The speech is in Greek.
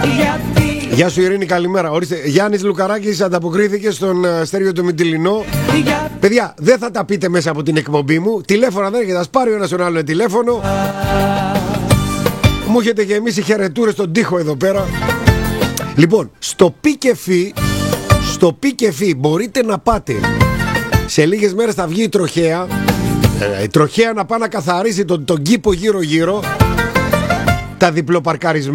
Γεια σου Ειρήνη, καλημέρα. Ορίστε, Γιάννης Λουκαράκης ανταποκρίθηκε στον Στέργιο του Μητυλινό. Παιδιά, δεν θα τα πείτε μέσα από την εκπομπή μου. Τηλέφωνα δεν έχετε, θα πάρει ο ένας τον άλλο τηλέφωνο. Μου έχετε γεμίσει χαιρετούρες στον τοίχο εδώ πέρα. Λοιπόν, στο Πικεφί μπορείτε να πάτε. Σε λίγες μέρες θα βγει η τροχέα. Η τροχέα να πάει να καθαρίσει τον κήπο γύρω-γύρω. Τα διπλοπαρκαρισμένα.